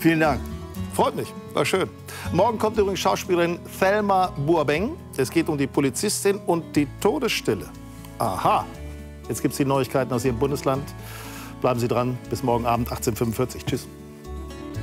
Vielen Dank. Freut mich, war schön. Morgen kommt übrigens Schauspielerin Thelma Boabeng. Es geht um die Polizistin und die Todesstille. Aha, jetzt gibt es die Neuigkeiten aus Ihrem Bundesland. Bleiben Sie dran, bis morgen Abend 18:45 Uhr. Tschüss.